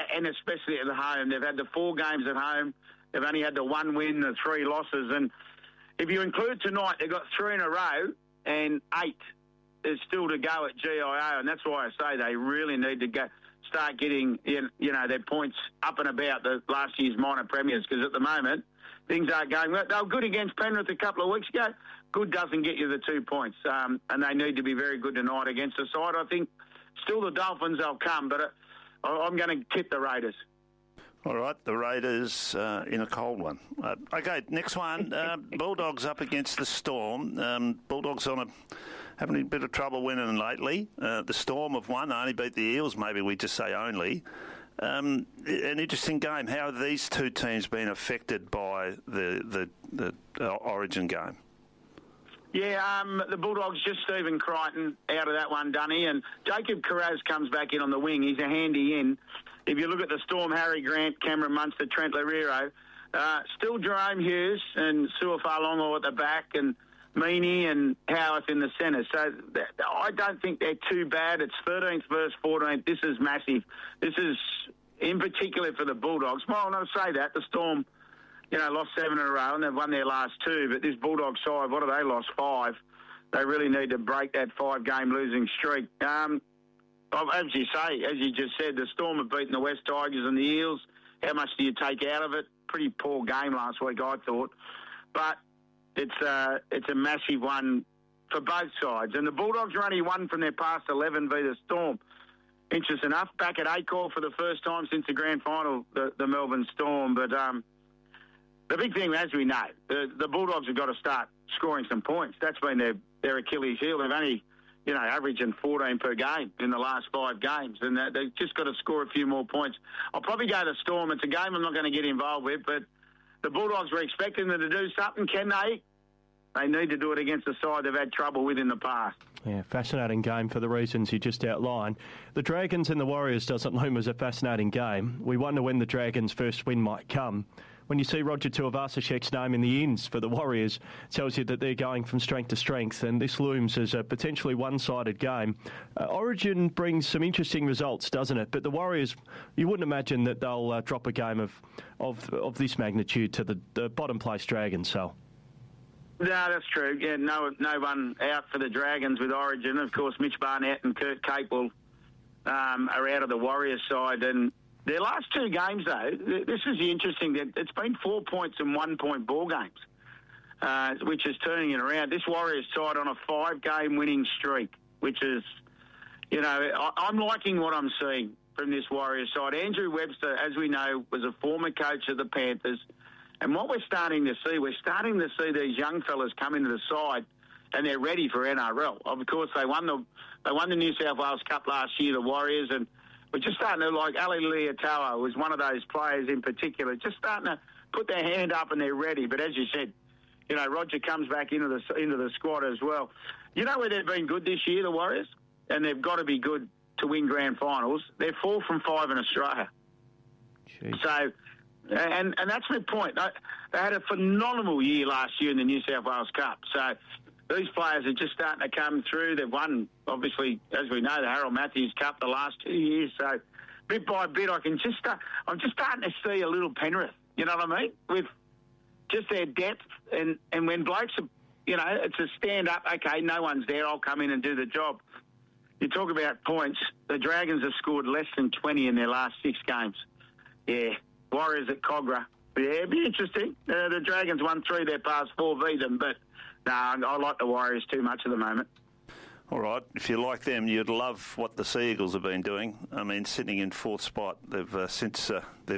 and especially at home. They've had the 4 games at home. They've only had the 1 win, the 3 losses. And if you include tonight, they've got 3 in a row and 8 is still to go at GIO. And that's why I say they really need to start getting, their points up and about the last year's minor premiers, because at the moment, things aren't going well. They were good against Penrith a couple of weeks ago. Good doesn't get you the 2 points. And they need to be very good tonight against the side. I think still the Dolphins, they'll come, but I'm going to tip the Raiders. All right, the Raiders in a cold one. Okay, next one. Bulldogs up against the Storm. Bulldogs having a bit of trouble winning lately. The Storm have won, only beat the Eels, maybe we just say only. An interesting game. How have these two teams been affected by the Origin game? Yeah, the Bulldogs, just Stephen Crichton out of that one, Dunny, and Jacob Carraz comes back in on the wing. He's a handy in. If you look at the Storm, Harry Grant, Cameron Munster, Trent Leriro, still Jerome Hughes and Suafailongo at the back, and Meaney and Howarth in the centre. So I don't think they're too bad. It's 13th versus 14th. This is massive. This is, in particular for the Bulldogs. Well, I'll say that. The Storm, lost 7 in a row and they've won their last 2. But this Bulldog side, what have they lost? 5. They really need to break that 5-game losing streak. As you just said, the Storm have beaten the West Tigers and the Eels. How much do you take out of it? Pretty poor game last week, I thought. But it's a massive one for both sides. And the Bulldogs are only 1 from their past 11 v the Storm. Interesting enough, back at Acor for the first time since the grand final, the Melbourne Storm. But the big thing, as we know, the Bulldogs have got to start scoring some points. That's been their Achilles heel. They've only, averaging 14 per game in the last 5 games, and they've just got to score a few more points. I'll probably go to Storm. It's a game I'm not going to get involved with, but the Bulldogs were expecting them to do something. Can they? They need to do it against the side they've had trouble with in the past. Yeah, fascinating game for the reasons you just outlined. The Dragons and the Warriors doesn't loom as a fascinating game. We wonder when the Dragons' first win might come. When you see Roger Tuivasa-Sheck's name in the ins for the Warriors, it tells you that they're going from strength to strength, and this looms as a potentially one-sided game. Origin brings some interesting results, doesn't it? But the Warriors, you wouldn't imagine that they'll drop a game of this magnitude to the bottom-place Dragons, so... No, that's true. Yeah, no one out for the Dragons with Origin. Of course, Mitch Barnett and Kurt Capewell are out of the Warriors side. And their last 2 games, though, this is the interesting. It's been 4 points and 1 point ball games, which is turning it around. This Warriors side on a 5-game winning streak, which is, I'm liking what I'm seeing from this Warriors side. Andrew Webster, as we know, was a former coach of the Panthers. And what we're starting to see these young fellas come into the side, and they're ready for NRL. Of course, they won the New South Wales Cup last year, the Warriors, and we're just starting to, like Ali Leotoa was one of those players in particular, just starting to put their hand up and they're ready. But as you said, Roger comes back into the squad as well. You know where they've been good this year, the Warriors, and they've got to be good to win grand finals. They're 4 from 5 in Australia. Jeez. So. And that's my point. They had a phenomenal year last year in the New South Wales Cup. So these players are just starting to come through. They've won, obviously, as we know, the Harold Matthews Cup the last 2 years. So bit by bit, I'm just starting to see a little Penrith. You know what I mean? With just their depth and when blokes are, it's a stand up. Okay, no one's there. I'll come in and do the job. You talk about points. The Dragons have scored less than 20 in their last 6 games. Yeah. Warriors at Cogra. Yeah, it'd be interesting. The Dragons won 3 their past 4 v them, but no, I like the Warriors too much at the moment. All right, if you like them, you'd love what the Sea Eagles have been doing. I mean, sitting in 4th spot, they've since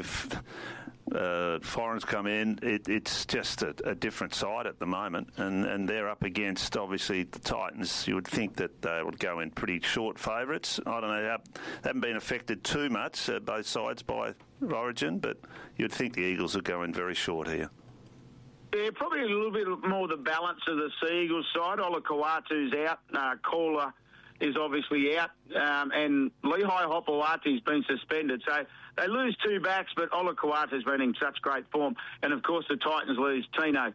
foreigners come in, it's just a different side at the moment, and they're up against, obviously, the Titans. You would think that they would go in pretty short favourites. I don't know, they haven't been affected too much, both sides, by Origin, but you'd think the Eagles would go in very short here. Yeah, probably a little bit more the balance of the Sea Eagles side. Ola Kawatu's out, Kola is obviously out, and Lehigh Hopewati's been suspended. So they lose 2 backs, but Ola Kawatu's been in such great form. And, of course, the Titans lose Tino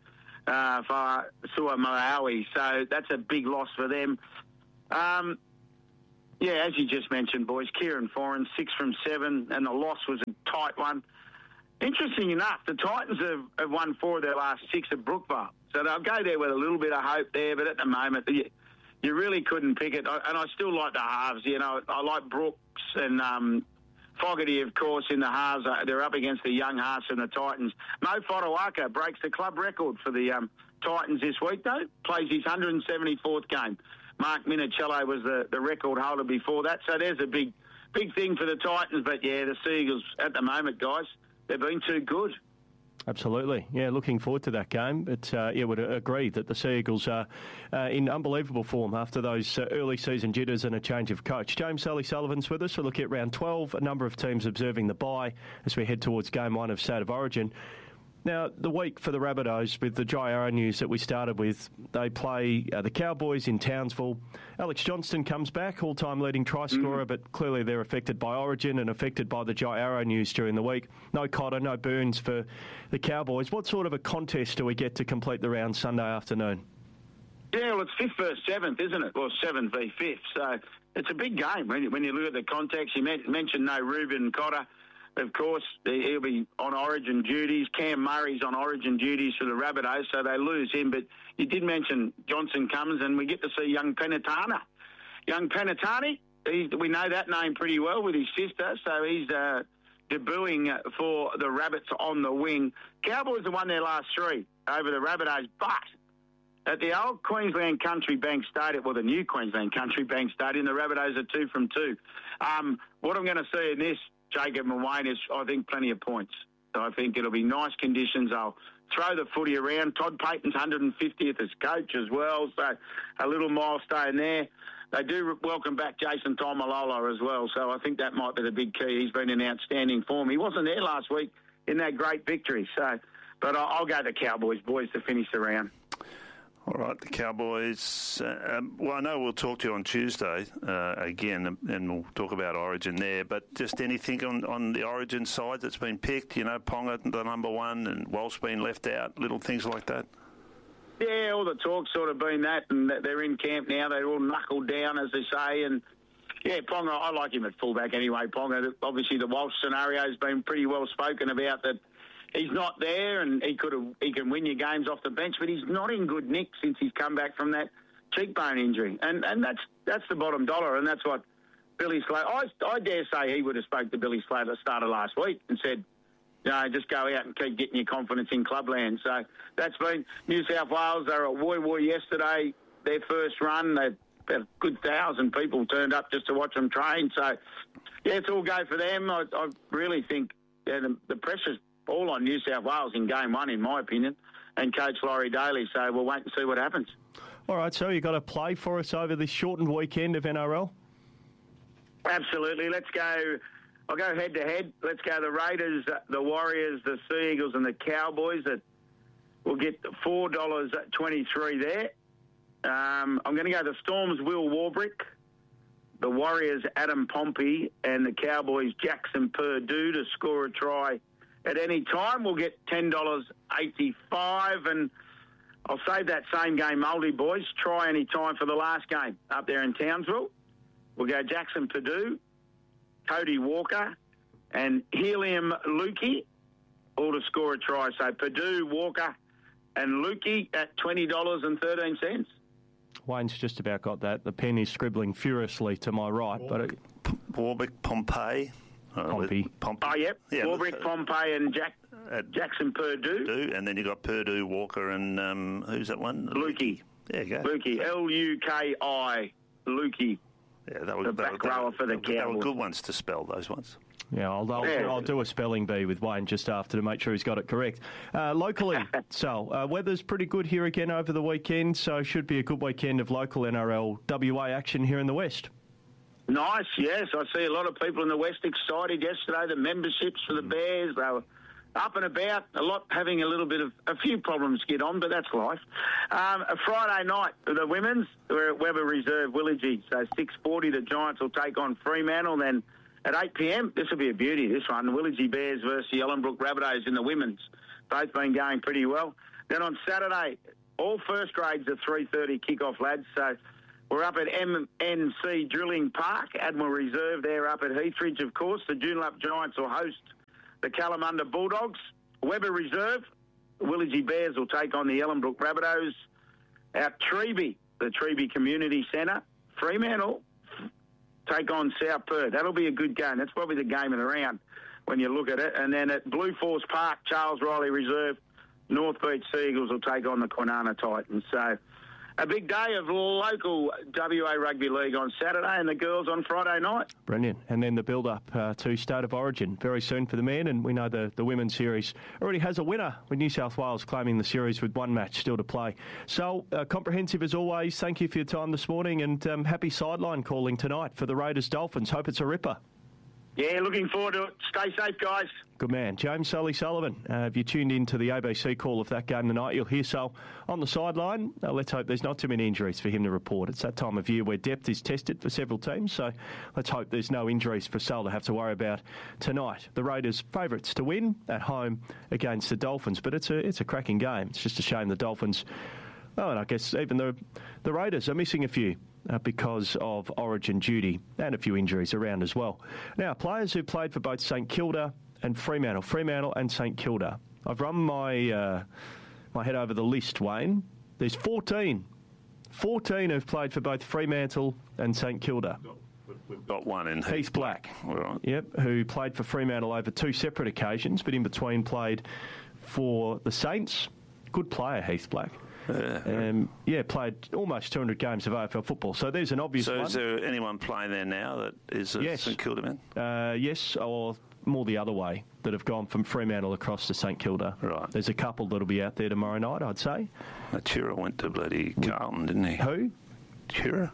for Suamalawi. So that's a big loss for them. Yeah, as you just mentioned, boys, Kieran Foran, 6 from 7, and the loss was a tight one. Interesting enough, the Titans have won 4 of their last 6 at Brookvale. So they'll go there with a little bit of hope there, but at the moment, you really couldn't pick it. And I still like the halves. You know, I like Brooks and Fogarty, of course, in the halves. They're up against the young halves and the Titans. Mo Fotuaika breaks the club record for the Titans this week, though. Plays his 174th game. Mark Minicello was the record holder before that. So there's a big thing for the Titans. But, yeah, the Seagulls at the moment, guys, they've been too good. Absolutely. Yeah, looking forward to that game. But, would agree that the Seagulls are in unbelievable form after those early season jitters and a change of coach. James Sullivan's with us. We'll look at round 12, a number of teams observing the bye as we head towards game 1 of State of Origin. Now, the week for the Rabbitohs, with the Jai Arrow news that we started with, they play the Cowboys in Townsville. Alex Johnston comes back, all-time leading try scorer, but clearly they're affected by Origin and affected by the Jai Arrow news during the week. No Cotter, no Burns for the Cowboys. What sort of a contest do we get to complete the round Sunday afternoon? Yeah, well, it's 5th versus 7th, isn't it? Well, 7th v 5th. So it's a big game when you look at the context. You mentioned no Ruben Cotter. Of course, he'll be on Origin duties. Cam Murray's on Origin duties for the Rabbitohs, so they lose him. But you did mention Johnson Cummins, and we get to see young Penatana. Young Penatani, we know that name pretty well with his sister, so he's debuting for the Rabbits on the wing. Cowboys have won their last 3 over the Rabbitohs, but at the old Queensland Country Bank Stadium, well, the new Queensland Country Bank Stadium, the Rabbitohs are 2 from 2. What I'm going to see in this, Jacob and Wayne, is, I think, plenty of points. So I think it'll be nice conditions. They'll throw the footy around. Todd Payton's 150th as coach as well, so a little milestone there. They do welcome back Jason Taumalola as well, so I think that might be the big key. He's been in outstanding form. He wasn't there last week in that great victory, but I'll go the Cowboys, boys, to finish the round. All right, the Cowboys. Well, I know we'll talk to you on Tuesday again, and we'll talk about Origin there. But just anything on the Origin side that's been picked, you know, Ponga, the number 1, and Walsh being left out, little things like that? Yeah, all the talk's sort of been that, and they're in camp now. They're all knuckled down, as they say. And, yeah, Ponga, I like him at fullback anyway, Ponga. Obviously, the Walsh scenario has been pretty well spoken about, that he's not there, and he can win your games off the bench, but he's not in good nick since he's come back from that cheekbone injury, and that's the bottom dollar, and that's what Billy Slater. I dare say he would have spoke to Billy Slater at the start of last week and said, you know, just go out and keep getting your confidence in clubland. So that's been New South Wales. They were at Woy Woy yesterday, their first run. They had a good 1,000 people turned up just to watch them train. So yeah, it's all go for them. I really think the pressure's all on New South Wales in game 1, in my opinion, and Coach Laurie Daly. So we'll wait and see what happens. All right, so you got a play for us over this shortened weekend of NRL? Absolutely. Let's go. I'll go head-to-head. Let's go the Raiders, the Warriors, the Sea Eagles and the Cowboys. We'll get $4.23 there. I'm going to go the Storms, Will Warbrick, the Warriors, Adam Pompey, and the Cowboys, Jackson Purdue, to score a try at any time. We'll get $10.85, and I'll save that same game multi, boys. Try any time for the last game up there in Townsville. We'll go Jackson Purdue, Cody Walker, and Helium Lukey, all to score a try. So Purdue, Walker, and Lukey at $20.13. Wayne's just about got that. The pen is scribbling furiously to my right. Warbrick, Pompey. Pompey. Oh, yep. Yeah, Warbrick, Pompey, and Jackson Purdue. And then you got Purdue, Walker, and who's that one? Lukey. There you go. Lukey. Luki. Lukey. Yeah, the back rower for the Cowboys. They were good ones to spell, those ones. Yeah, I'll do a spelling bee with Wayne just after to make sure he's got it correct. Locally, weather's pretty good here again over the weekend, so should be a good weekend of local NRL WA action here in the West. Nice, yes. I see a lot of people in the West excited yesterday. The memberships for the Bears, they were up and about, having a few problems to get on, but that's life. A Friday night, the women's, we're at Weber Reserve, Willagee. So 6:40, the Giants will take on Fremantle. Then at 8 p.m, this will be a beauty, this one. The Willagee Bears versus the Ellenbrook Rabbitohs in the women's. Both been going pretty well. Then on Saturday, all first grades are 3:30 kickoff, lads. So We're up at MNC Drilling Park, Admiral Reserve. They're up at Heathridge, of course. The Joondalup Giants will host the Kalamunda Bulldogs. Weber Reserve, Willagee Bears will take on the Ellenbrook Rabbitohs. At Treeby, the Treeby Community Centre, Fremantle take on South Perth. That'll be a good game. That's probably the game of the round when you look at it. And then at Blue Force Park, Charles Riley Reserve, North Beach Seagulls will take on the Kwinana Titans. So a big day of local WA Rugby League on Saturday and the girls on Friday night. Brilliant. And then the build-up to State of Origin very soon for the men. And we know the women's series already has a winner, with New South Wales claiming the series with one match still to play. So, comprehensive as always. Thank you for your time this morning, and happy sideline calling tonight for the Raiders Dolphins. Hope it's a ripper. Yeah, looking forward to it. Stay safe, guys. Good man. James Sully-Sullivan, if you tuned in to the ABC call of that game tonight, you'll hear so on the sideline. Let's hope there's not too many injuries for him to report. It's that time of year where depth is tested for several teams, so let's hope there's no injuries for Sul to have to worry about tonight. The Raiders favourites to win at home against the Dolphins, but it's a cracking game. It's just a shame the Dolphins, and I guess even the Raiders are missing a few because of Origin duty and a few injuries around as well. Now, players who played for both St Kilda and Fremantle and St Kilda. I've run my head over the list, Wayne. There's 14 who've played for both Fremantle and St Kilda. We've got one in Heath Black. Right. Yep, who played for Fremantle over two separate occasions, but in between played for the Saints. Good player, Heath Black. Played almost 200 games of AFL football. So there's an obvious one. So is there anyone playing there now that is a St Kilda man? Yes, or more the other way, that have gone from Fremantle across to St Kilda. Right. There's a couple that'll be out there tomorrow night, I'd say. Chira went to bloody Carlton, didn't he? Who? Chira.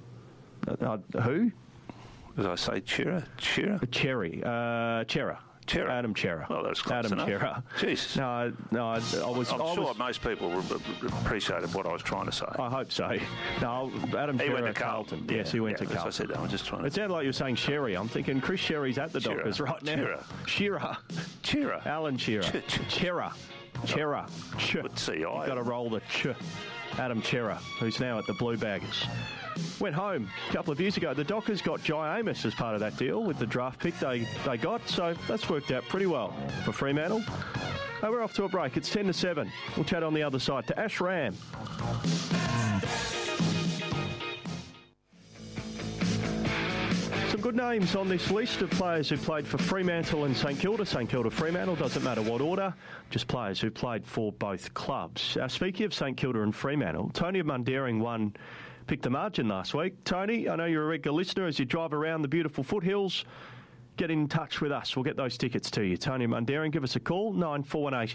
Who? Did I say Chira? Cherry. Chera. Adam Chera. Well, that's close Adam enough. Chera. Jesus. No, I was... I'm sure most people appreciated what I was trying to say. I hope so. No, Adam Chera. He went to Carlton. Yes, he went to Carlton. That's what I said. I'm just trying to... It sounded like you were saying Sherry. I'm thinking Chris Sherry's at the Dockers right now. Chera. Alan Chera. Chera. C-I. You've got to roll the ch. Adam Chera, who's now at the Blue Baggers. Went home a couple of years ago. The Dockers got Jai Amos as part of that deal with the draft pick they got, so that's worked out pretty well for Fremantle. We're off to a break. It's 10-7. We'll chat on the other side to Ash Ram. Some good names on this list of players who played for Fremantle and St Kilda. St Kilda, Fremantle, doesn't matter what order, just players who played for both clubs. Speaking of St Kilda and Fremantle, Tony Mundaring picked the margin last week. Tony, I know you're a regular listener as you drive around the beautiful foothills. Get in touch with us. We'll get those tickets to you. Tony Mundaring, give us a call, 9418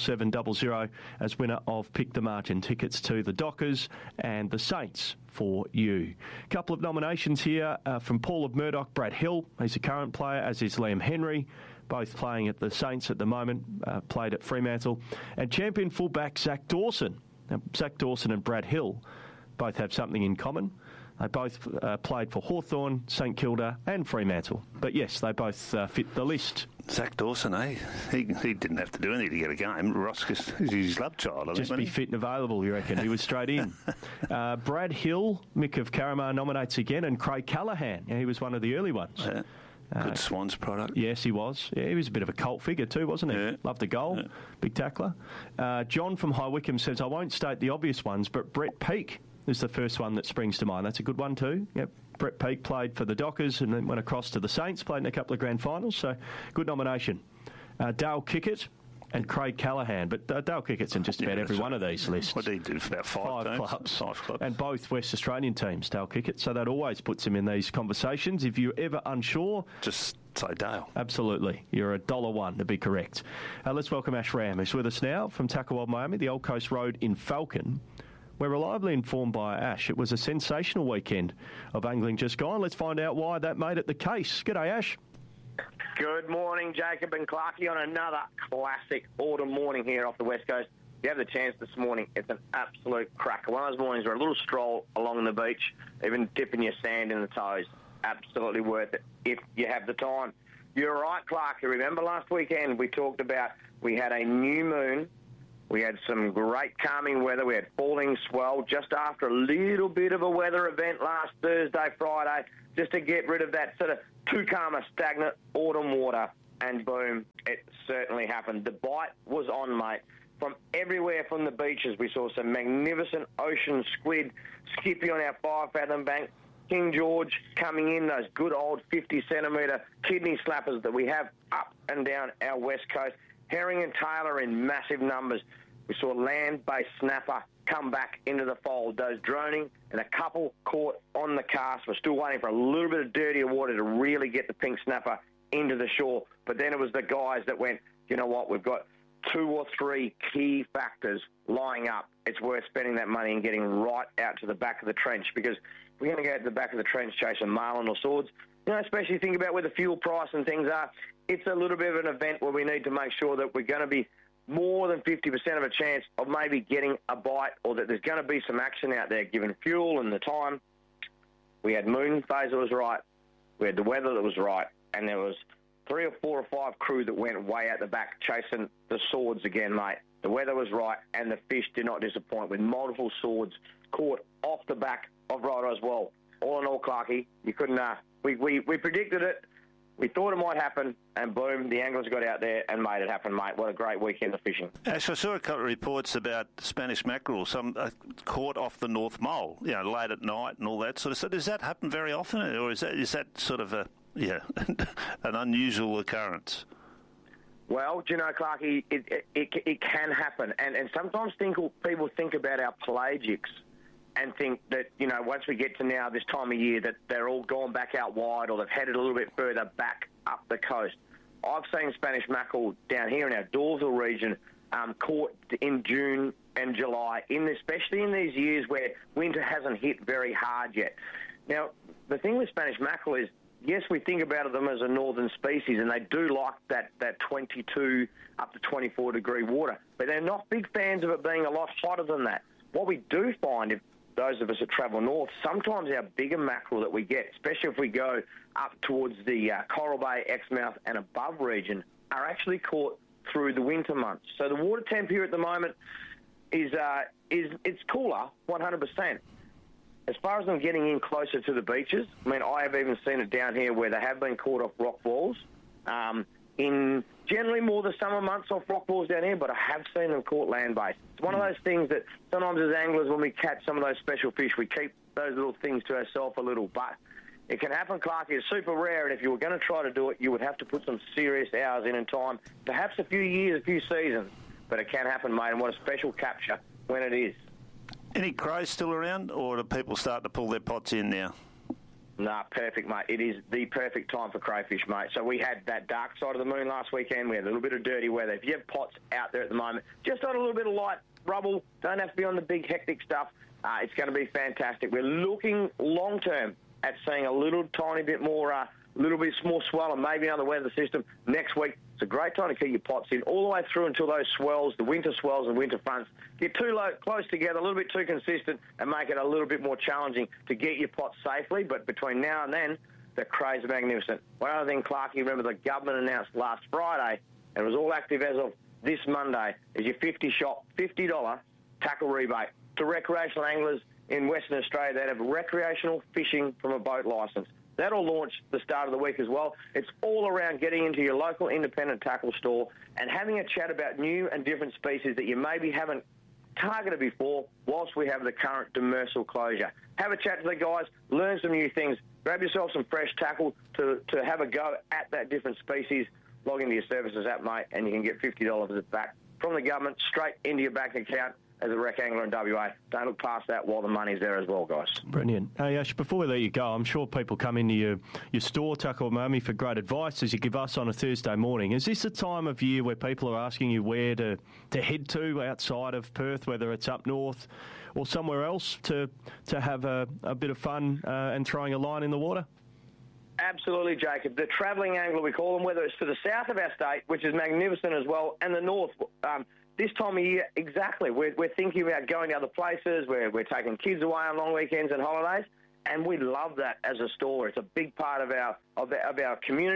7700, as winner of Pick the Margin tickets to the Dockers and the Saints for you. A couple of nominations here from Paul of Murdoch, Brad Hill. He's a current player, as is Liam Henry, both playing at the Saints at the moment, played at Fremantle. And champion fullback Zach Dawson. Now, Zach Dawson and Brad Hill both have something in common. They both played for Hawthorn, St Kilda and Fremantle. But yes, they both fit the list. Zach Dawson, He didn't have to do anything to get a game. Ross is his love child, I think. Just be fit and available, you reckon? He was straight in. Brad Hill, Mick of Caramar nominates again, and Craig Callaghan. Yeah, he was one of the early ones. Yeah. Good Swans product. Yes, he was. Yeah, he was a bit of a cult figure too, wasn't he? Yeah. Loved a goal. Yeah. Big tackler. John from High Wycombe says, I won't state the obvious ones, but Brett Peake is the first one that springs to mind. That's a good one too. Yep. Brett Peake played for the Dockers and then went across to the Saints, played in a couple of grand finals, so good nomination. Dale Kickett and Craig Callaghan, but Dale Kickett's in just about every one of these lists. What did he do for about five clubs? 5 clubs. And both West Australian teams, Dale Kickett, so that always puts him in these conversations. If you're ever unsure, just say Dale. Absolutely. You're $1 to be correct. Let's welcome Ash Ram, who's with us now from Tacklewold, Miami, the Old Coast Road in Falcon. We're reliably informed by Ash. It was a sensational weekend of angling just gone. Let's find out why that made it the case. G'day, Ash. Good morning, Jacob and Clarkie, on another classic autumn morning here off the West Coast. If you have the chance this morning, it's an absolute cracker. One of those mornings where a little stroll along the beach, even dipping your sand in the toes, absolutely worth it if you have the time. You're right, Clarkie. Remember last weekend we talked about we had a new moon We had some great calming weather. We had falling swell just after a little bit of a weather event last Thursday, Friday, just to get rid of that sort of too calm, stagnant autumn water. And boom, it certainly happened. The bite was on, mate. From everywhere from the beaches, we saw some magnificent ocean squid, skippy on our 5 fathom bank, King George coming in, those good old 50-centimetre kidney slappers that we have up and down our west coast. Herring and tailor in massive numbers. We saw land-based snapper come back into the fold. Those droning and a couple caught on the cast. We're still waiting for a little bit of dirtier water to really get the pink snapper into the shore. But then it was the guys that went, you know what, we've got 2 or 3 key factors lying up. It's worth spending that money and getting right out to the back of the trench, because if we're going to go to the back of the trench chasing marlin or swords, you know, especially think about where the fuel price and things are, it's a little bit of an event where we need to make sure that we're going to be more than 50% of a chance of maybe getting a bite, or that there's going to be some action out there given fuel and the time. We had moon phase that was right. We had the weather that was right. And there was 3 or 4 or 5 crew that went way out the back chasing the swords again, mate. The weather was right, and the fish did not disappoint, with multiple swords caught off the back of Rhydo as well. All in all, Clarkie, you couldn't... We predicted it. We thought it might happen, and boom, the anglers got out there and made it happen, mate. What a great weekend of fishing. Ash, I saw a couple of reports about Spanish mackerel, some caught off the North Mole, you know, late at night and all that sort of stuff. Does that happen very often, or is that sort of an unusual occurrence? Well, do you know, Clarkie, it can happen. And sometimes people think about our pelagics and think that, you know, once we get to now this time of year, that they're all gone back out wide, or they've headed a little bit further back up the coast. I've seen Spanish mackerel down here in our Dawesville region caught in June and July, especially in these years where winter hasn't hit very hard yet. Now, the thing with Spanish mackerel is, yes, we think about them as a northern species, and they do like that 22 up to 24 degree water, but they're not big fans of it being a lot hotter than that. What we do find, if those of us that travel north, sometimes our bigger mackerel that we get, especially if we go up towards the Coral Bay, Exmouth and above region, are actually caught through the winter months. So the water temp here at the moment is it's cooler, 100%. As far as them getting in closer to the beaches, I mean, I have even seen it down here where they have been caught off rock walls. In generally more the summer months off rock walls down here, but I have seen them caught land-based. It's one of those things that sometimes as anglers, when we catch some of those special fish, we keep those little things to ourselves a little. But it can happen, Clark. It's super rare, and if you were going to try to do it, you would have to put some serious hours in and time, perhaps a few years, a few seasons. But it can happen, mate, and what a special capture when it is. Any crows still around, or do people start to pull their pots in now? Nah, perfect, mate. It is the perfect time for crayfish, mate. So we had that dark side of the moon last weekend. We had a little bit of dirty weather. If you have pots out there at the moment, just on a little bit of light rubble, don't have to be on the big hectic stuff. It's going to be fantastic. We're looking long-term at seeing a little tiny bit more, little bit more swell and maybe another weather system next week. It's a great time to keep your pots in all the way through until those swells, the winter swells and winter fronts, get too close together, a little bit too consistent, and make it a little bit more challenging to get your pots safely. But between now and then, the crays are magnificent. One other thing, Clark, you remember the government announced last Friday, and it was all active as of this Monday, is your 50-shop, $50 tackle rebate to recreational anglers in Western Australia that have recreational fishing from a boat licence. That'll launch the start of the week as well. It's all around getting into your local independent tackle store and having a chat about new and different species that you maybe haven't targeted before whilst we have the current demersal closure. Have a chat to the guys, learn some new things, grab yourself some fresh tackle to have a go at that different species, log into your services app, mate, and you can get $50 back from the government straight into your bank account as a rec angler in WA. Don't look past that while the money's there as well, guys. Brilliant. Hey, Ash, before we let you go, I'm sure people come into your store, Tackle Umami, for great advice as you give us on a Thursday morning. Is this a time of year where people are asking you where to head to outside of Perth, whether it's up north or somewhere else, to have a bit of fun and throwing a line in the water? Absolutely, Jacob. The travelling angler, we call them, whether it's to the south of our state, which is magnificent as well, and the north. This time of year, exactly. We're thinking about going to other places. We're taking kids away on long weekends and holidays, and we love that as a store. It's a big part of our community,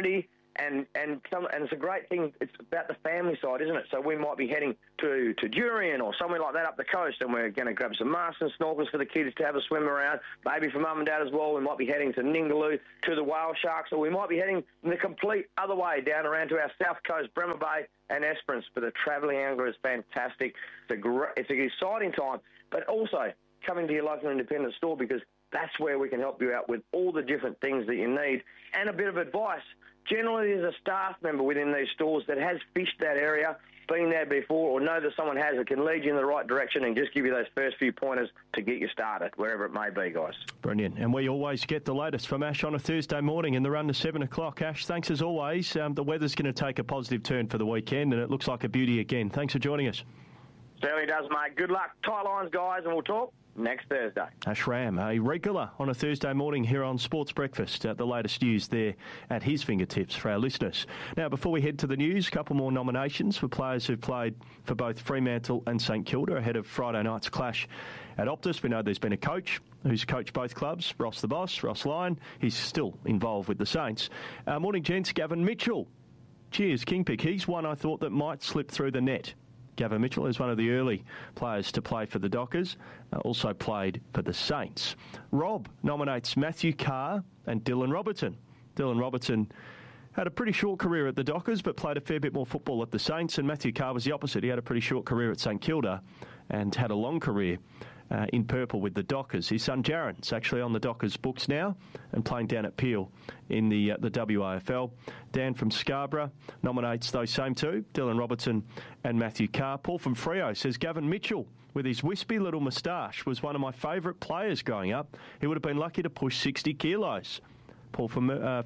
And it's a great thing. It's about the family side, isn't it? So we might be heading to Jurien or somewhere like that up the coast, and we're going to grab some masks and snorkels for the kids to have a swim around. Maybe for mum and dad as well. We might be heading to Ningaloo to the whale sharks, or we might be heading the complete other way down around to our south coast, Bremer Bay and Esperance. For the travelling angler is fantastic. It's an exciting time, but also coming to your local independent store, because that's where we can help you out with all the different things that you need and a bit of advice. Generally, there's a staff member within these stores that has fished that area, been there before, or know that someone has that can lead you in the right direction and just give you those first few pointers to get you started, wherever it may be, guys. Brilliant. And we always get the latest from Ash on a Thursday morning in the run to 7 o'clock. Ash, thanks as always. The weather's going to take a positive turn for the weekend, and it looks like a beauty again. Thanks for joining us. Certainly does, mate. Good luck. Tight lines, guys, and we'll talk next Thursday. Ash Ram, a regular on a Thursday morning here on Sports Breakfast. The latest news there at his fingertips for our listeners. Now, before we head to the news, a couple more nominations for players who've played for both Fremantle and St Kilda ahead of Friday night's clash at Optus. We know there's been a coach who's coached both clubs, Ross the Boss, Ross Lyon. He's still involved with the Saints. Morning, gents. Gavin Mitchell. Cheers, Kingpick. He's one I thought that might slip through the net. Gavin Mitchell is one of the early players to play for the Dockers, also played for the Saints. Rob nominates Matthew Carr and Dylan Robertson. Dylan Robertson had a pretty short career at the Dockers, but played a fair bit more football at the Saints, and Matthew Carr was the opposite. He had a pretty short career at St Kilda and had a long career in purple with the Dockers. His son Jaren's actually on the Dockers books now and playing down at Peel in the WAFL. Dan from Scarborough nominates those same two, Dylan Robertson and Matthew Carr. Paul from Freo says Gavin Mitchell, with his wispy little moustache, was one of my favourite players growing up. He would have been lucky to push 60 kilos. Paul from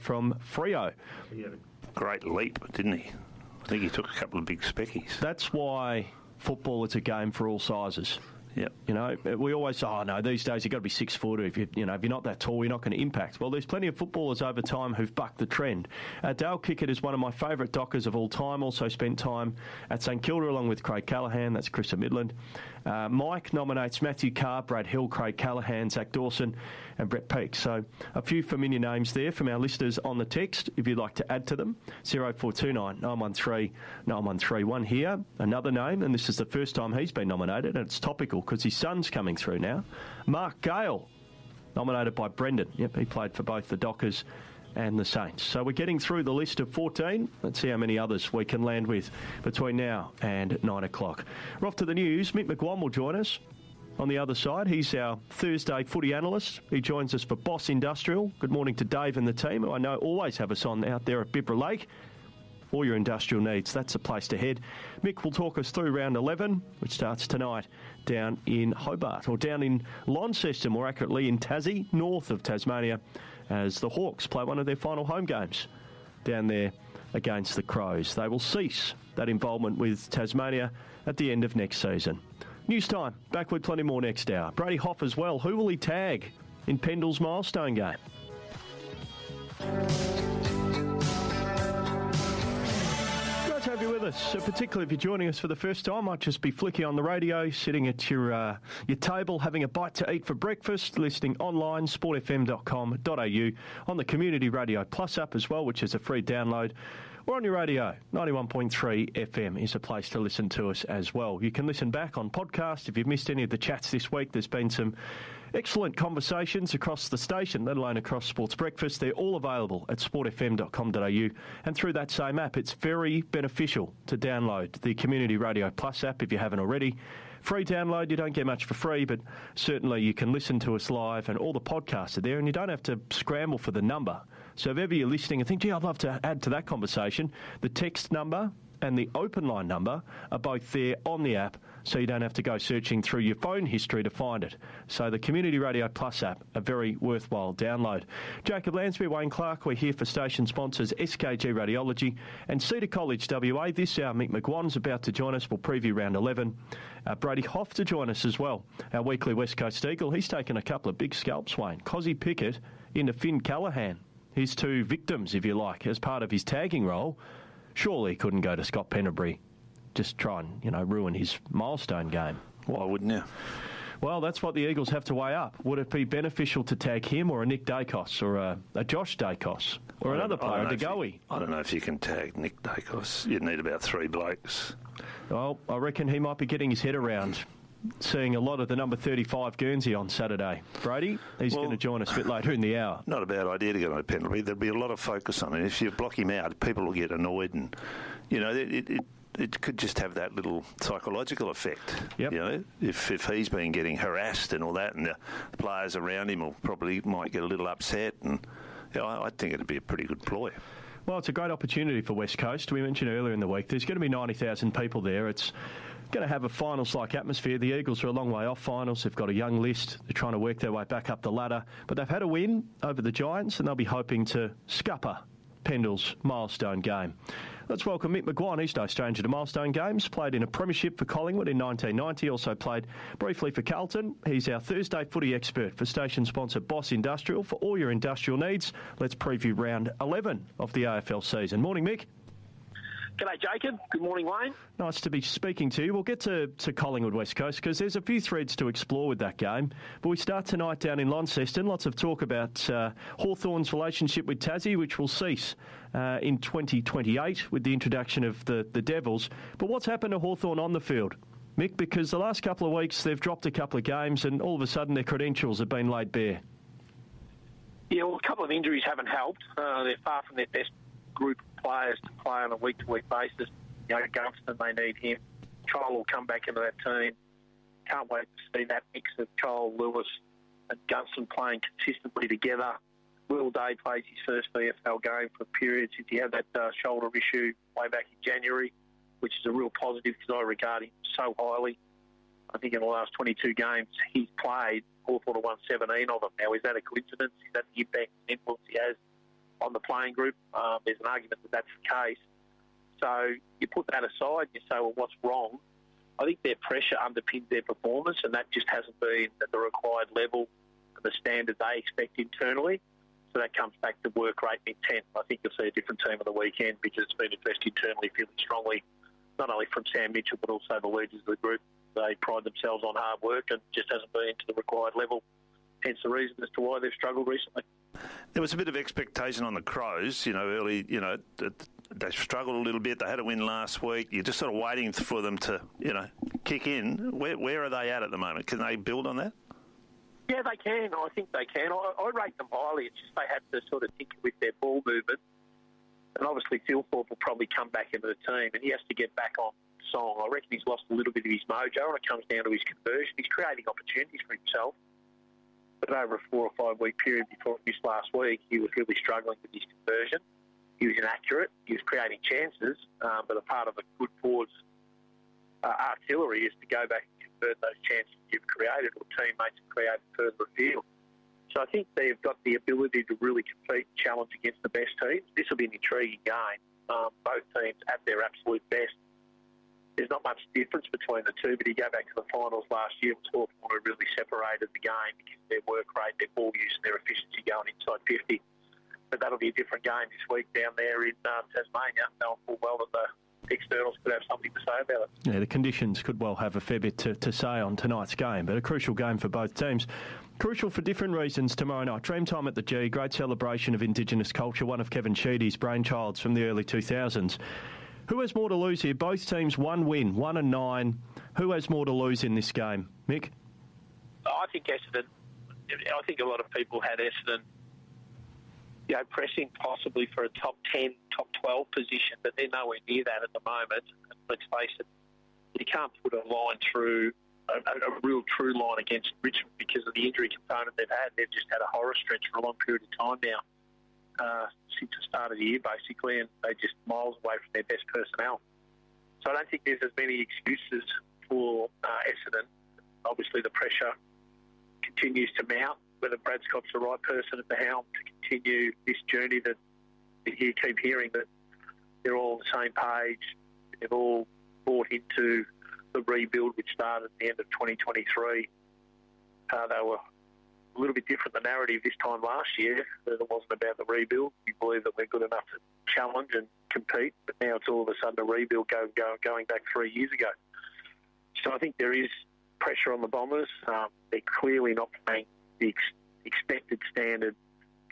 Freo. He had a great leap, didn't he? I think he took a couple of big speckies. That's why football is a game for all sizes. Yep. You know, we always say, oh no, these days you've got to be 6 foot. If you're not that tall, you're not going to impact. Well, there's plenty of footballers over time who've bucked the trend. Dale Kickett is one of my favourite Dockers of all time. Also spent time at St Kilda along with Craig Callaghan. That's Chris of Midland. Mike nominates Matthew Carr, Brad Hill, Craig Callaghan, Zach Dawson and Brett Peake. So a few familiar names there from our listeners on the text, if you'd like to add to them. 0429 913 9131 here. Another name, and this is the first time he's been nominated, and it's topical because his son's coming through now. Mark Gale, nominated by Brendan. Yep, he played for both the Dockers and the Saints. So we're getting through the list of 14. Let's see how many others we can land with between now and 9 o'clock. We're off to the news. Mick McGuan will join us on the other side. He's our Thursday footy analyst. He joins us for Boss Industrial. Good morning to Dave and the team, who I know always have us on out there at Bibra Lake. All your industrial needs, that's the place to head. Mick will talk us through round 11, which starts tonight down in Hobart, or down in Launceston, more accurately in Tassie, north of Tasmania, as the Hawks play one of their final home games down there against the Crows. They will cease that involvement with Tasmania at the end of next season. News time, back with plenty more next hour. Brady Hoff as well. Who will he tag in Pendle's milestone game? Great to have you with us, particularly if you're joining us for the first time. Might just be flicking on the radio, sitting at your table, having a bite to eat for breakfast, listening online, sportfm.com.au, on the Community Radio Plus app as well, which is a free download. Or on your radio, 91.3 FM is a place to listen to us as well. You can listen back on podcast. If you've missed any of the chats this week, there's been some excellent conversations across the station, let alone across Sports Breakfast. They're all available at sportfm.com.au. And through that same app, it's very beneficial to download the Community Radio Plus app if you haven't already. Free download, you don't get much for free, but certainly you can listen to us live and all the podcasts are there, and you don't have to scramble for the number. So if ever you're listening and think, gee, I'd love to add to that conversation, the text number and the open line number are both there on the app, so you don't have to go searching through your phone history to find it. So the Community Radio Plus app, a very worthwhile download. Jacob Lansbury, Wayne Clark, we're here for station sponsors SKG Radiology and Cedar College WA. This hour, Mick McGuan's about to join us. We'll preview round 11. Brady Hoff to join us as well, our weekly West Coast Eagle. He's taken a couple of big scalps, Wayne. Cozzy Pickett into Finn Callaghan. His two victims, if you like, as part of his tagging role. Surely he couldn't go to Scott Pennebury, just try and, ruin his milestone game. Why wouldn't you? Well, that's what the Eagles have to weigh up. Would it be beneficial to tag him or a Nick Dacos or a Josh Dacos Or another player, DeGoey. I don't know if you can tag Nick Dacos. You'd need about 3 blokes. Well, I reckon he might be getting his head around seeing a lot of the number 35 Guernsey on Saturday. Brady, he's going to join us a bit later in the hour. Not a bad idea to get on a penalty. There'll be a lot of focus on it. If you block him out, people will get annoyed, and it could just have that little psychological effect. Yep. If he's been getting harassed and all that, and the players around him might get a little upset, and I think it'd be a pretty good ploy. Well, it's a great opportunity for West Coast. We mentioned earlier in the week there's going to be 90,000 people there. It's going to have a finals-like atmosphere. The Eagles are a long way off finals. They've got a young list. They're trying to work their way back up the ladder. But they've had a win over the Giants, and they'll be hoping to scupper Pendle's milestone game. Let's welcome Mick McGuane. He's no stranger to milestone games. Played in a premiership for Collingwood in 1990. Also played briefly for Carlton. He's our Thursday footy expert for station sponsor Boss Industrial. For all your industrial needs, let's preview round 11 of the AFL season. Morning, Mick. G'day, Jacob. Good morning, Wayne. Nice to be speaking to you. We'll get to Collingwood West Coast because there's a few threads to explore with that game. But we start tonight down in Launceston. Lots of talk about Hawthorn's relationship with Tassie, which will cease in 2028 with the introduction of the Devils. But what's happened to Hawthorn on the field, Mick? Because the last couple of weeks they've dropped a couple of games and all of a sudden their credentials have been laid bare. Yeah, well, a couple of injuries haven't helped. They're far from their best group of players to play on a week-to-week basis. Gunston, they need him. Chol will come back into that team. Can't wait to see that mix of Chol, Lewis and Gunston playing consistently together. Will Day plays his first VFL game for a period since he had that shoulder issue way back in January, which is a real positive because I regard him so highly. I think in the last 22 games he's played, Hawthorn have won 17 of them. Now, is that a coincidence? Is that the impact and influence he has on the playing group? There's an argument that that's the case. So you put that aside and you say, well, what's wrong? I think their pressure underpins their performance, and that just hasn't been at the required level and the standard they expect internally. So that comes back to work rate and intent. I think you'll see a different team on the weekend because it's been addressed internally feeling strongly, not only from Sam Mitchell but also the leaders of the group. They pride themselves on hard work and just hasn't been to the required level. Hence the reason as to why they've struggled recently. There was a bit of expectation on the Crows, early, they struggled a little bit. They had a win last week. You're just sort of waiting for them to, kick in. Where are they at the moment? Can they build on that? Yeah, they can. I think they can. I rate them highly. It's just they had to sort of tinker with their ball movement. And obviously Philthorpe will probably come back into the team and he has to get back on song. I reckon he's lost a little bit of his mojo when it comes down to his conversion. He's creating opportunities for himself. But over a 4 or 5 week period before this last week, he was really struggling with his conversion. He was inaccurate. He was creating chances, but a part of a good forward's artillery is to go back and convert those chances you've created or teammates have created further afield. So I think they've got the ability to really compete and challenge against the best teams. This will be an intriguing game. Both teams at their absolute best. There's not much difference between the two, but you go back to the finals last year, Hawthorn really separated the game because their work rate, their ball use and their efficiency going inside 50. But that'll be a different game this week down there in Tasmania, knowing full well that the externals could have something to say about it. Yeah, the conditions could well have a fair bit to say on tonight's game, but a crucial game for both teams. Crucial for different reasons tomorrow night. Dreamtime at the G, great celebration of Indigenous culture, one of Kevin Sheedy's brainchilds from the early 2000s. Who has more to lose here? Both teams, 1 win, 1-9. Who has more to lose in this game? Mick? I think Essendon. I think a lot of people had Essendon, pressing possibly for a top 10, top 12 position, but they're nowhere near that at the moment. And let's face it, you can't put a line through, a real true line against Richmond because of the injury component they've had. They've just had a horror stretch for a long period of time now. Since the start of the year, basically, and they're just miles away from their best personnel. So I don't think there's as many excuses for Essendon. Obviously, the pressure continues to mount, whether Brad Scott's the right person at the helm to continue this journey that you keep hearing that they're all on the same page. They've all bought into the rebuild, which started at the end of 2023. They were a little bit different, the narrative this time last year, that it wasn't about the rebuild. We believe that we're good enough to challenge and compete, but now it's all of a sudden a rebuild going back 3 years ago. So I think there is pressure on the Bombers. They're clearly not playing the expected standard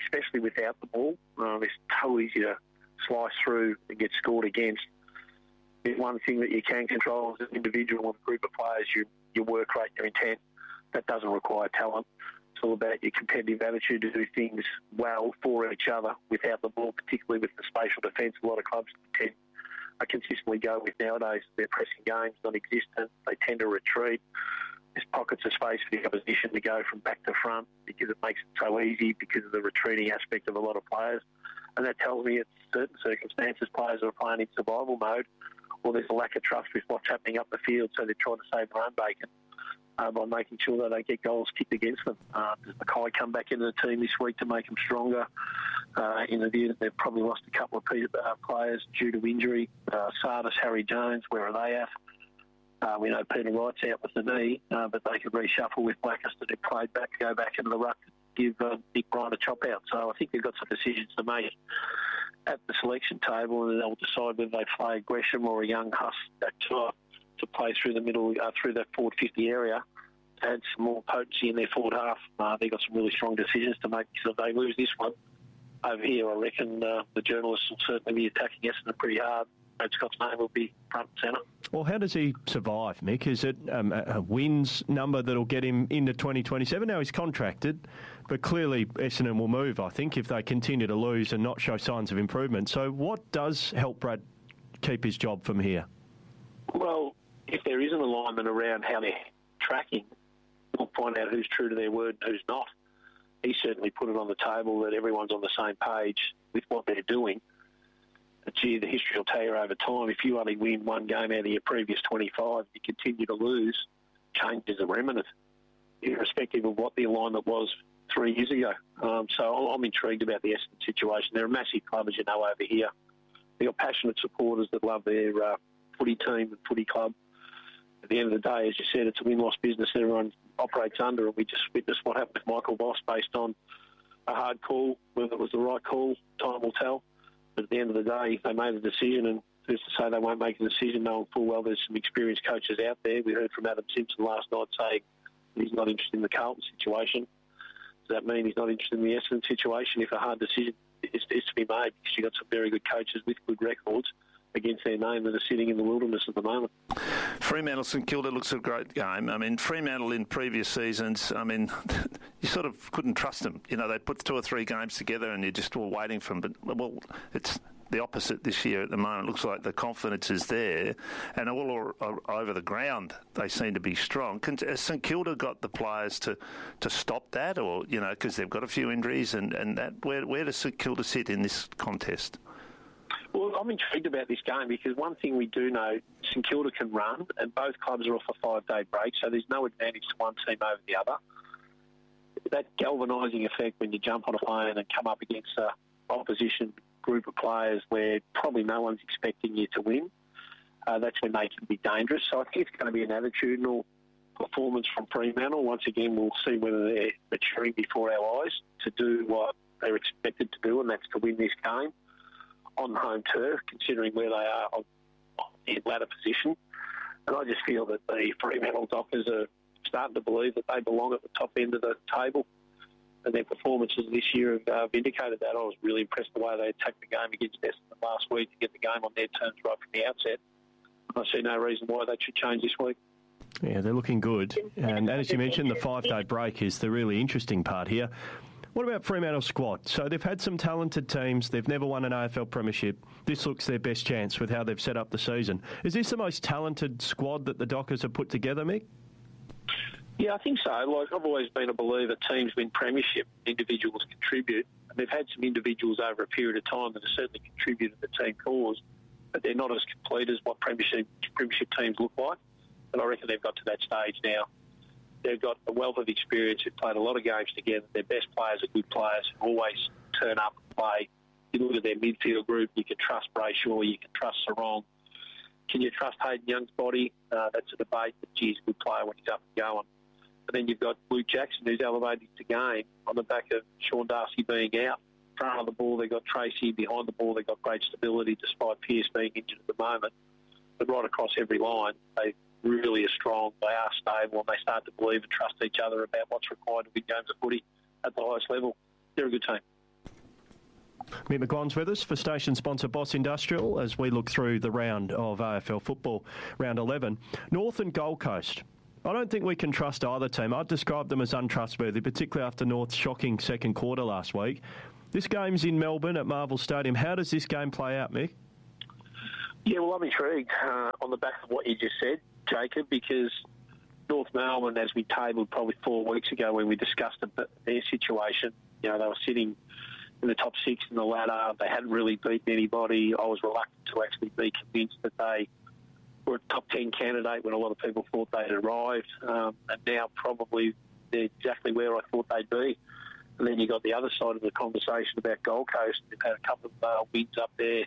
especially without the ball. It's so easy to slice through and get scored against. The one thing that you can control as an individual and a group of players, your work rate, your intent. That doesn't require talent. It's all about your competitive attitude to do things well for each other without the ball, particularly with the spatial defence. A lot of clubs consistently go with nowadays. Their pressing game's non-existent. They tend to retreat. There's pockets of space for the opposition to go from back to front because it makes it so easy because of the retreating aspect of a lot of players. And that tells me in certain circumstances players are playing in survival mode, or there's a lack of trust with what's happening up the field, so they're trying to save their own bacon by making sure that they get goals kicked against them. Does Mackay come back into the team this week to make them stronger? In the view that they've probably lost a couple of players due to injury. Sardis, Harry Jones, where are they at? We know Peter Wright's out with the knee, but they could reshuffle with Blackiston who played back, go back into the ruck, give Nick Bryan a chop out. So I think they've got some decisions to make at the selection table, and they'll decide whether they play Gresham or a young Huss to play through the middle, through that forward 50 area, add some more potency in their forward half. They've got some really strong decisions to make, because if they lose this one over here, I reckon the journalists will certainly be attacking Essendon pretty hard. Scott's name will be front and centre. Well, how does he survive, Mick? Is it a wins number that'll get him into 2027? Now he's contracted, but clearly Essendon will move, I think, if they continue to lose and not show signs of improvement. So what does help Brad keep his job from here? Well, if there is an alignment around how they're tracking, we'll find out who's true to their word and who's not. He certainly put it on the table that everyone's on the same page with what they're doing. But gee, the history will tell you over time, if you only win one game out of your previous 25, you continue to lose, changes are imminent, irrespective of what the alignment was 3 years ago. So I'm intrigued about the Essendon situation. They're a massive club, as you know, over here. They've got passionate supporters that love their footy team and footy club. At the end of the day, as you said, it's a win-loss business everyone operates under, and we just witnessed what happened with Michael Voss based on a hard call. Whether it was the right call, time will tell. But at the end of the day, they made a decision, and who's to say they won't make a decision knowing full well there's some experienced coaches out there. We heard from Adam Simpson last night saying he's not interested in the Carlton situation. Does that mean he's not interested in the Essendon situation? If a hard decision is to be made, because you've got some very good coaches with good records against their name that are sitting in the wilderness at the moment. Fremantle St Kilda looks a great game. I mean, Fremantle in previous seasons, I mean, you sort of couldn't trust them. You know, they put 2 or 3 games together and you just were waiting for them. But, well, it's the opposite this year at the moment. It looks like the confidence is there, and all over the ground they seem to be strong. Has St Kilda got the players to stop that, or, you know, because they've got a few injuries, and that where does St Kilda sit in this contest? Well, I'm intrigued about this game because one thing we do know, St Kilda can run, and both clubs are off a 5-day break, so there's no advantage to one team over the other. That galvanising effect when you jump on a plane and come up against an opposition group of players where probably no one's expecting you to win, that's when they can be dangerous. So I think it's going to be an attitudinal performance from Fremantle. Once again, we'll see whether they're maturing before our eyes to do what they're expected to do, and that's to win this game on home turf, considering where they are on the ladder position. And I just feel that the Fremantle Dockers are starting to believe that they belong at the top end of the table. And their performances this year have vindicated that. I was really impressed the way they attacked the game against Essendon last week to get the game on their terms right from the outset. I see no reason why that should change this week. Yeah, they're looking good. And as you mentioned, the 5-day break is the really interesting part here. What about Fremantle squad? So they've had some talented teams. They've never won an AFL premiership. This looks their best chance with how they've set up the season. Is this the most talented squad that the Dockers have put together, Mick? Yeah, I think so. Like, I've always been a believer teams win premiership, individuals contribute. And they've had some individuals over a period of time that have certainly contributed to the team cause, but they're not as complete as what premiership teams look like. And I reckon they've got to that stage now. They've got a wealth of experience. They've played a lot of games together. Their best players are good players who always turn up and play. You look at their midfield group, you can trust Brayshaw, you can trust Sarong. Can you trust Hayden Young's body? That's a debate, but he's a good player when he's up and going. But then you've got Luke Jackson, who's elevated the game on the back of Sean Darcy being out. Front of the ball, they've got Tracy. Behind the ball, they've got great stability, despite Pearce being injured at the moment. But right across every line, they really are strong, they are stable, and they start to believe and trust each other about what's required to win games of footy at the highest level. They're a good team. Mick McGuan's with us for station sponsor Boss Industrial as we look through the round of AFL football, round 11. North and Gold Coast. I don't think we can trust either team. I'd describe them as untrustworthy, particularly after North's shocking second quarter last week. This game's in Melbourne at Marvel Stadium. How does this game play out, Mick? Yeah, well, I'm intrigued on the back of what you just said, Jacob, because North Melbourne, as we tabled probably 4 weeks ago when we discussed their situation, they were sitting in the top 6 in the ladder. They hadn't really beaten anybody. I was reluctant to actually be convinced that they were a top 10 candidate when a lot of people thought they'd arrived. And now probably they're exactly where I thought they'd be. And then you got the other side of the conversation about Gold Coast. They've had a couple of wins up there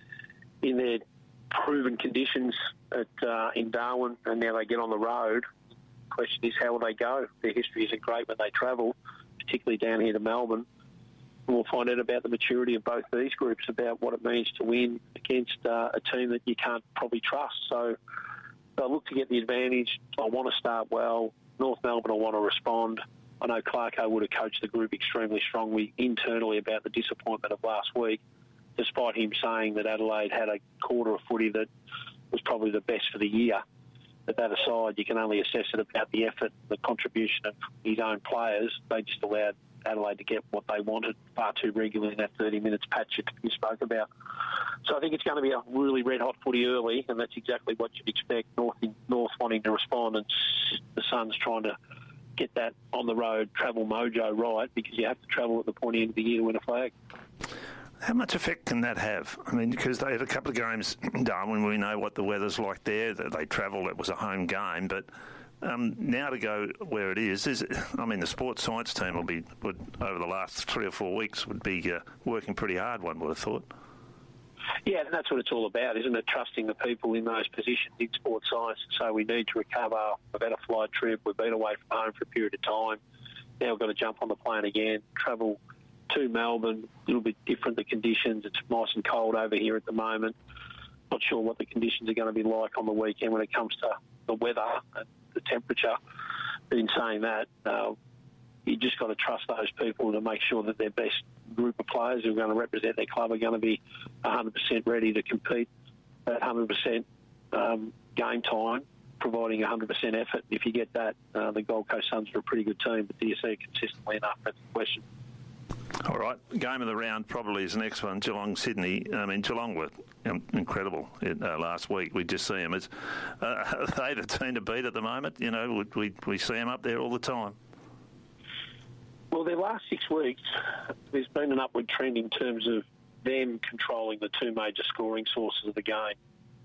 in their proven conditions in Darwin, and now they get on the road. The question is, how will they go? Their history isn't great when they travel, particularly down here to Melbourne. And we'll find out about the maturity of both these groups, about what it means to win against a team that you can't probably trust. So they'll look to get the advantage. I want to start well. North Melbourne will want to respond. I know Clarko would have coached the group extremely strongly internally about the disappointment of last week, despite him saying that Adelaide had a quarter of footy that was probably the best for the year. But that aside, you can only assess it about the effort, the contribution of his own players. They just allowed Adelaide to get what they wanted far too regularly in that 30 minutes patch that you spoke about. So I think it's going to be a really red-hot footy early, and that's exactly what you'd expect. North wanting to respond, and the Suns trying to get that on the road travel mojo right, because you have to travel at the pointy end of the year to win a flag. How much effect can that have? I mean, because they had a couple of games, Darwin, we know what the weather's like there. They travelled, it was a home game, but now to go where it is, the sports science team would over the last 3 or 4 weeks would be working pretty hard, one would have thought. Yeah, and that's what it's all about, isn't it? Trusting the people in those positions in sports science. So we need to recover. We've had a flight trip. We've been away from home for a period of time. Now we've got to jump on the plane again, travel to Melbourne. A little bit different, the conditions. It's nice and cold over here at the moment. Not sure what the conditions are going to be like on the weekend when it comes to the weather and the temperature. But in saying that, you just got to trust those people to make sure that their best group of players who are going to represent their club are going to be 100% ready to compete at 100% game time, providing 100% effort. If you get that, the Gold Coast Suns are a pretty good team, but do you see it consistently enough? That's the question. All right, game of the round probably is the next one, Geelong-Sydney. I mean, Geelong were incredible last week. We just see them as they the team to beat at the moment. We see them up there all the time. Well, their last 6 weeks, there's been an upward trend in terms of them controlling the two major scoring sources of the game.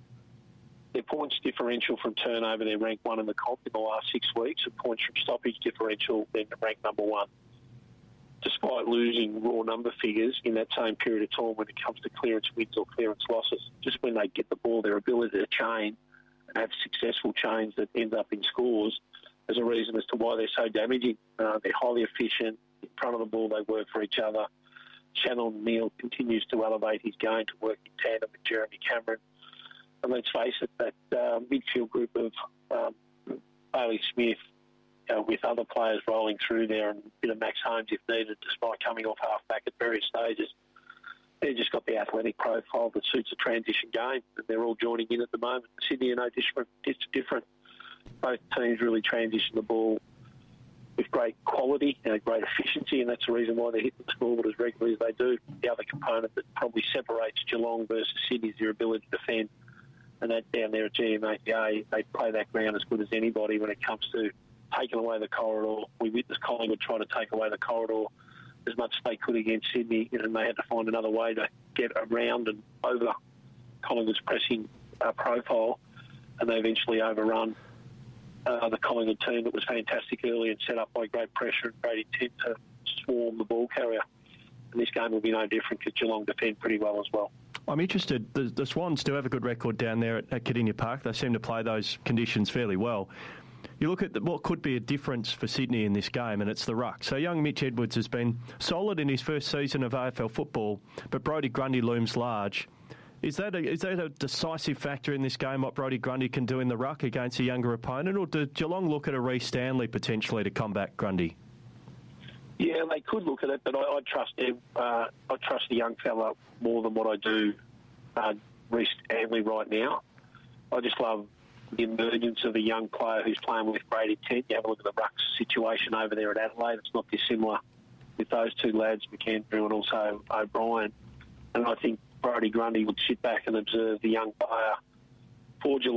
Their points differential from turnover, they're ranked 1 in the comp in the last 6 weeks, and points from stoppage differential, they're ranked number 1. Despite losing raw number figures in that same period of time when it comes to clearance wins or clearance losses, just when they get the ball, their ability to chain and have successful chains that end up in scores is a reason as to why they're so damaging. They're highly efficient. In front of the ball, they work for each other. Shannon Neal continues to elevate his game to work in tandem with Jeremy Cameron. And let's face it, that midfield group of Bailey Smith, with other players rolling through there and a bit of Max Holmes if needed, despite coming off half-back at various stages, they've just got the athletic profile that suits a transition game, and they're all joining in at the moment. Sydney are no different. Both teams really transition the ball with great quality and great efficiency, and that's the reason why they're hitting the scoreboard as regularly as they do. The other component that probably separates Geelong versus Sydney is their ability to defend, and that down there at GMHBA, they play that ground as good as anybody when it comes to taking away the corridor. We witnessed Collingwood try to take away the corridor as much as they could against Sydney, and they had to find another way to get around and over Collingwood's pressing profile, and they eventually overrun the Collingwood team that was fantastic early and set up by great pressure and great intent to swarm the ball carrier. And this game will be no different because Geelong defend pretty well as well. I'm interested. The Swans do have a good record down there at Kardinia Park. They seem to play those conditions fairly well. You look at what could be a difference for Sydney in this game, and it's the ruck. So young Mitch Edwards has been solid in his first season of AFL football, but Brodie Grundy looms large. Is that a decisive factor in this game, what Brodie Grundy can do in the ruck against a younger opponent, or do Geelong look at a Reece Stanley potentially to combat Grundy? Yeah, they could look at it, but I trust him. I trust the young fella more than what I do Reece Stanley right now. I just love the emergence of a young player who's playing with great intent. You have a look at the rucks situation over there at Adelaide. It's not dissimilar with those two lads, McAndrew and also O'Brien. And I think Brodie Grundy would sit back and observe the young player forge a